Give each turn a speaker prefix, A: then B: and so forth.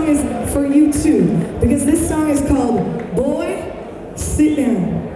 A: song is for you too, because this song is called Boy, Sit Down.